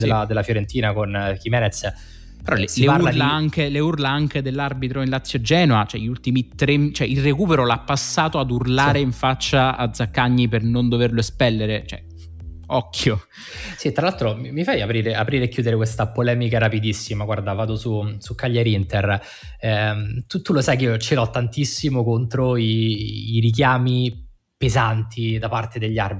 della Fiorentina con Jimenez. Però le urla anche dell'arbitro in Lazio-Genoa, cioè gli ultimi 3, cioè il recupero l'ha passato ad urlare in faccia a Zaccagni per non doverlo espellere, cioè occhio. Sì, tra l'altro mi fai aprire e chiudere questa polemica rapidissima. Guarda, vado su Cagliari-Inter. Tu lo sai che io ce l'ho tantissimo contro i richiami pesanti da parte degli arbitri.